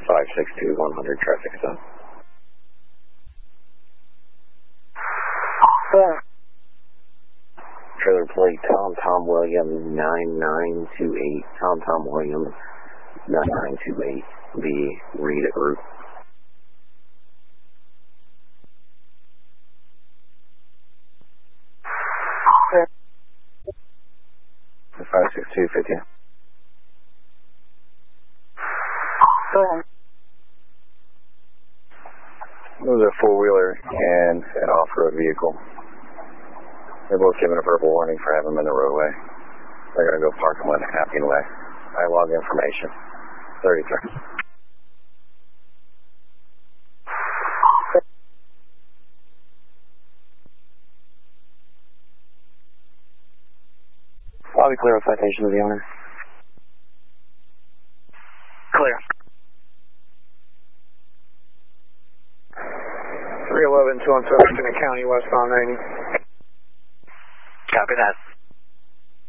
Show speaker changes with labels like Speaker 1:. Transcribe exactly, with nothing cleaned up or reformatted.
Speaker 1: five six two, one hundred traffic stop.
Speaker 2: Yeah.
Speaker 1: Trailer plate Tom Tom William nine nine two eight. Tom Tom William nine nine two eight. B. Read at route. five six two fifty.
Speaker 2: Go ahead.
Speaker 1: It was a four-wheeler and an off-road vehicle. They're both given a verbal warning for having them in the roadway. They're going to go park them on Appian Way. I log information. thirty-three. I'll be clear with citation of the owner.
Speaker 2: Clear.
Speaker 3: three eleven, two one seven, County, westbound ninety.
Speaker 2: Copy that.